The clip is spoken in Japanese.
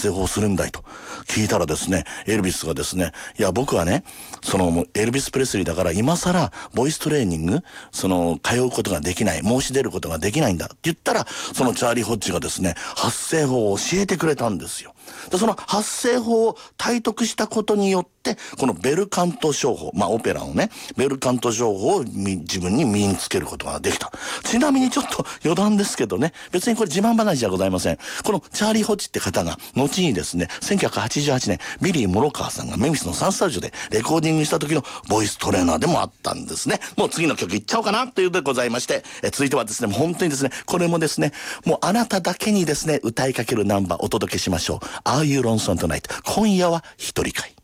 発声法するんだいと聞いたらですね、エルビスがですね、いや僕はね、もうエルビス・プレスリーだから今更ボイストレーニング、通うことができない、申し出ることができないんだって言ったら、そのチャーリー・ホッジがですね、発声法を教えてくれたんですよ。で、その発声法を体得したことによって、このベルカント唱法、オペラのね、ベルカント唱法を自分に身につけることができた。ちなみにちょっと余談ですけどね、別にこれ自慢話じゃございません。このチャーリー・ホッジって方が、後にですね、1988年、ビリー・モロカーさんがメフィスのサンスタジオでレコーディングした時のボイストレーナーでもあったんですね。もう次の曲いっちゃおうかなというでございまして、続いてはですね、もう本当にですね、これもですね、もうあなただけにですね、歌いかけるナンバーお届けしましょう。Are You Lonesome Tonight？ 今夜は一人会。